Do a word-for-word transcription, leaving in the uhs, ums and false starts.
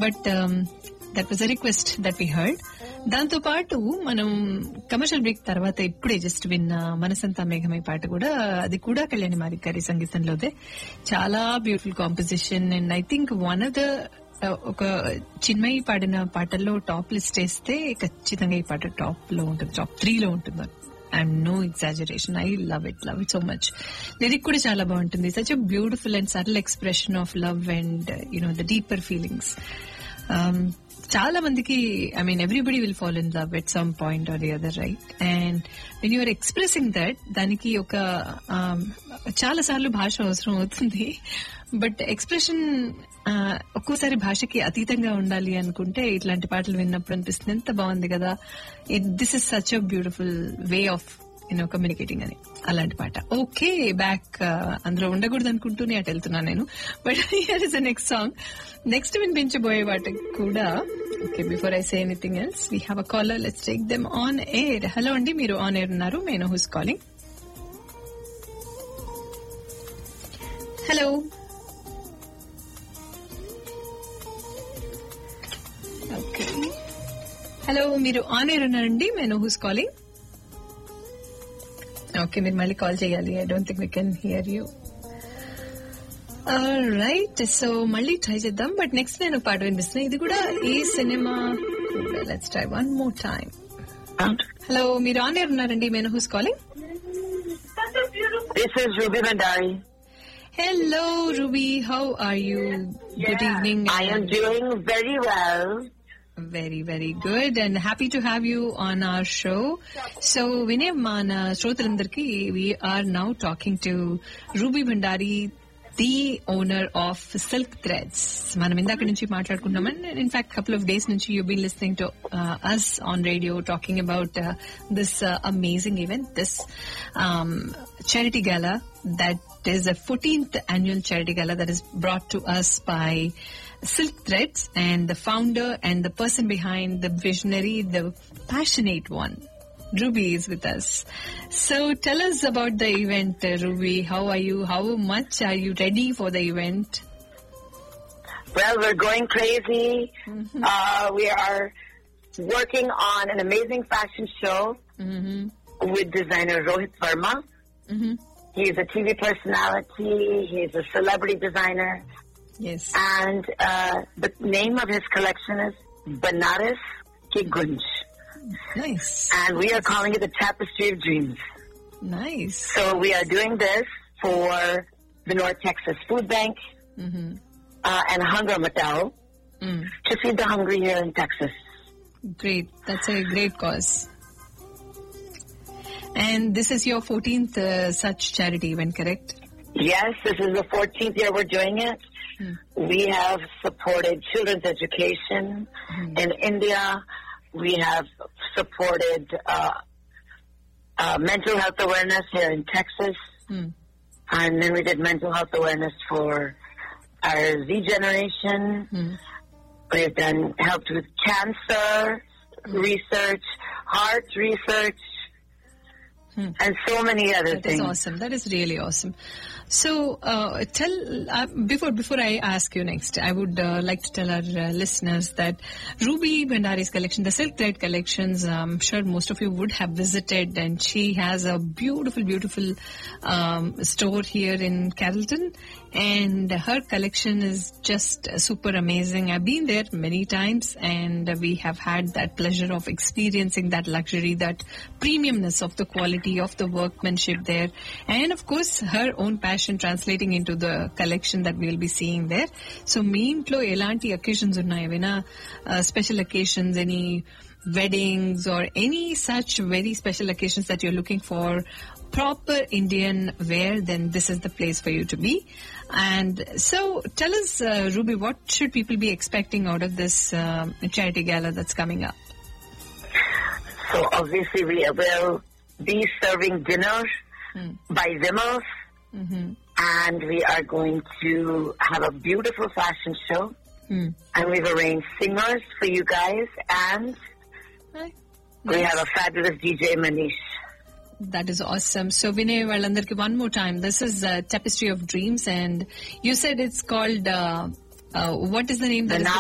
But that was a request that we heard. దాంతో పాటు మనం కమర్షియల్ బ్రేక్ తర్వాత ఇప్పుడే జస్ట్ విన్న మనసంతా మేఘమై పాట కూడా, అది కూడా కళ్యాణి మారిక్ గారి సంగీతంలోదే. చాలా beautiful composition. And I think one of the ఒక చిన్మయి పాడిన పాటల్లో టాప్ లిస్ట్ వేస్తే ఖచ్చితంగా ఈ పాట టాప్ లో ఉంటుంది, టాప్ త్రీలో ఉంటుంది. I'm no exaggeration. I love it love it so much. Lyric కూడా చాలా బాగుంటుంది. Such a beautiful and subtle expression of love and you know the deeper feelings. చాలా మందికి, I mean everybody will fall in love at some point are the other, right? And when you're expressing that, దానికి ఒక చాలా సార్లు భాష అవసరం అవుతుంది. But expression ఒక్కోసారి భాషకి అతీతంగా ఉండాలి అనుకుంటే ఇట్లాంటి పాటలు విన్నప్పుడు అనిపిస్తుంది ఎంత బాగుంది కదా, this is such a beautiful way of you know communicating అని. అలాంటి పాట. ఓకే, బ్యాక్ అందులో ఉండకూడదు అనుకుంటూనే అటు వెళ్తున్నాను నేను. But here is the next song. Next వినిపించబోయే పాట కూడా. Okay, before I say anything else, we have a caller. Let's take them on air. Hello అండి, మీరు ఆన్ ఎయిర్ ఉన్నారు. May know who's calling. Hello okay, hello, మీరు on air ఉన్నారండి. May know who's calling. Okay, మీరు మళ్ళీ call చేయాలి. I don't think we can hear you. Right, so మళ్ళీ try చేద్దాం. బట్ నెక్స్ట్ నేను పాట వినిపిస్తున్నా. ఇది కూడా ఈ cinema. Let's try one more time. Hello, మీరు ఆన్ ఎయిర్ ఉన్నారండి. May know who's calling. This is Ruby Bandari. Hello, Ruby. How are you? Yeah, Good evening. I am doing very well. Very, very good, and happy to have you on our show. So, Vinay, mana Shrotalandarki, we are now talking to Ruby Bandari, the owner of Silk Threads. Manam indaka nunchi maatladukunnaman. In fact, couple of days nunchi you've been listening to uh, us on radio talking about uh, this uh, amazing event, this um, charity gala that is a fourteenth annual charity gala that is brought to us by Silk Threads, and the founder and the person behind, the visionary, the passionate one, Ruby is with us. So tell us about the event, uh, Ruby. How are you? How much are you ready for the event? Well, we're going crazy. Mm-hmm. Uh, we are working on an amazing fashion show mm-hmm. with designer Rohit Verma. Mm-hmm. He's a T V personality. He's a celebrity designer. Yes. And uh, the name of his collection is Banaras Ki Gunj. Nice. And we are calling it the Tapestry of Dreams. Nice. So we are doing this for the North Texas Food Bank mm-hmm. uh, and Hunger Mattel mm. to feed the hungry here in Texas. Great. That's a great cause. And this is your fourteenth uh, such charity event, correct? Yes, this is the fourteenth year we're doing it. Mm. We have supported children's education mm. in India. We have supported uh, uh, mental health awareness here in Texas. Mm. And then we did mental health awareness for our Z generation. Mm. We've done helped with cancer mm. research, heart research, Hmm. and so many other that things. That is awesome. That is really awesome. So, uh, tell uh, before before I ask you next, I would uh, like to tell our uh, listeners that Ruby Bandari's collection, the Silk Thread collections, I'm sure most of you would have visited, and she has a beautiful, beautiful um, store here in Carrollton, and her collection is just super amazing. I've been there many times, and we have had that pleasure of experiencing that luxury, that premiumness of the quality of the workmanship there, and of course her own passion translating into the collection that we will be seeing there. So me intlo elanti occasions unnaya vena uh, special occasions, any weddings or any such very special occasions that you're looking for proper Indian wear, then this is the place for you to be. And so tell us, uh, Ruby, what should people be expecting out of this uh, charity gala that's coming up? So obviously we will be serving dinner mm. by Zimmels, mm-hmm. and we are going to have a beautiful fashion show, mm. and we've arranged singers for you guys, and right. we nice. have a fabulous D J, Manish. That is awesome. So Vinay, Valandarki, one more time, this is uh, Tapestry of Dreams, and you said it's called, uh, uh, what is the name? The